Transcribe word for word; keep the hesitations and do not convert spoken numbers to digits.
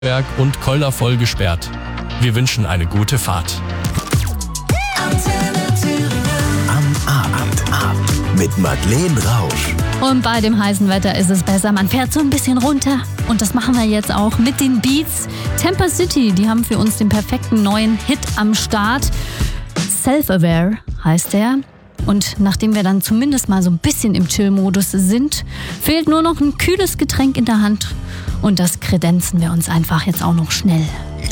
Berg und Koller voll gesperrt. Wir wünschen eine gute Fahrt. Am Abend ab mit Madeleine Rausch. Und bei dem heißen Wetter ist es besser, man fährt so ein bisschen runter. Und das machen wir jetzt auch mit den Beats. Temper City, die haben für uns den perfekten neuen Hit am Start. Self-Aware heißt der. Und nachdem wir dann zumindest mal so ein bisschen im Chill-Modus sind, fehlt nur noch ein kühles Getränk in der Hand. Und das kredenzen wir uns einfach jetzt auch noch schnell.